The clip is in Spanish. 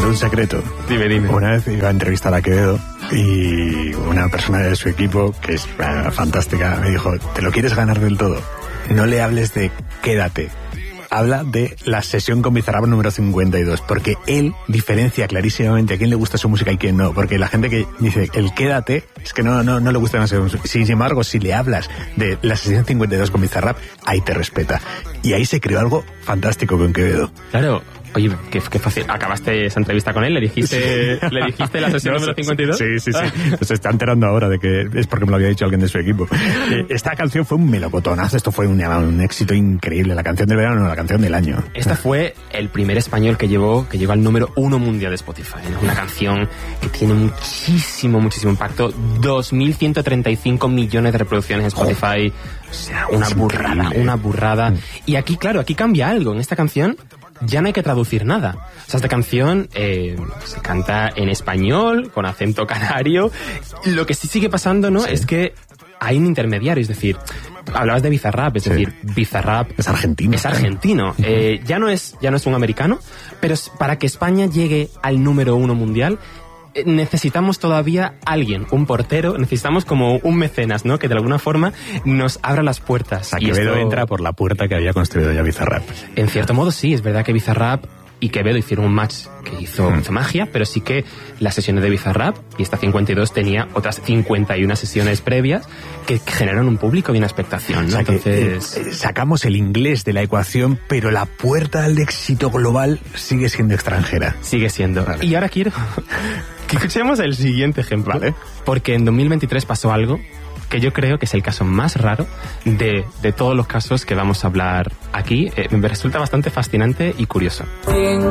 un secreto. Dime. Una vez iba a entrevistar a Quevedo y una persona de su equipo, que es fantástica, me dijo, ¿te lo quieres ganar del todo? No le hables de quédate. Habla de la sesión con Bizarrap número 52, porque él diferencia clarísimamente a quién le gusta su música y quién no, porque la gente que dice el quédate es que no le gusta demasiado. Sin embargo, si le hablas de la sesión 52 con Bizarrap, ahí te respeta. Y ahí se creó algo fantástico con Quevedo. Claro. Oye, qué fácil. ¿Acabaste esa entrevista con él? ¿Le dijiste la sesión número 52? Sí. Se está enterando ahora de que es porque me lo había dicho alguien de su equipo. Esta canción fue un melocotonazo. Esto fue un éxito increíble. La canción del verano, la canción del año. Esta fue el primer español que llegó al número 1 mundial de Spotify. Es una canción que tiene muchísimo impacto. 2.135 millones de reproducciones en Spotify. O sea, una burrada. Y aquí cambia algo. En esta canción ya no hay que traducir nada. O sea, esta canción se canta en español, con acento canario. Lo que sí sigue pasando, ¿no? Sí. Es que hay un intermediario, es decir, hablabas de Bizarrap, es decir, Bizarrap es argentino. Es argentino. Ya no es un americano, pero para que España llegue al número 1 mundial, necesitamos todavía alguien, un portero, necesitamos como un mecenas, ¿no? Que de alguna forma nos abra las puertas. Y Quevedo entra por la puerta que había construido ya Bizarrap. En cierto modo sí, es verdad que Bizarrap y Quevedo hicieron un match que hizo magia, pero sí que las sesiones de Bizarrap y esta 52 tenía otras 51 sesiones previas que generaron un público y una expectación, ¿no? O sea, entonces sacamos el inglés de la ecuación, pero la puerta al éxito global sigue siendo extranjera. Sigue siendo. Vale. Y ahora quiero que escuchemos el siguiente ejemplo, ¿vale? Porque en 2023 pasó algo que yo creo que es el caso más raro de todos los casos que vamos a hablar aquí. Me resulta bastante fascinante y curioso.